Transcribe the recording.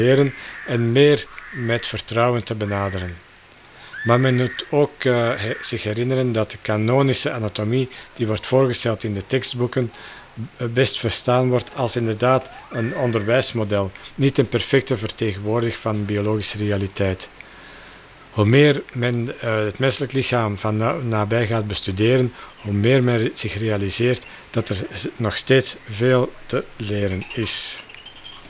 leren en meer met vertrouwen te benaderen. Maar men moet ook zich herinneren dat de kanonische anatomie die wordt voorgesteld in de tekstboeken best verstaan wordt als inderdaad een onderwijsmodel, niet een perfecte vertegenwoordiger van biologische realiteit. Hoe meer men het menselijk lichaam van nabij gaat bestuderen, hoe meer men zich realiseert dat er nog steeds veel te leren is.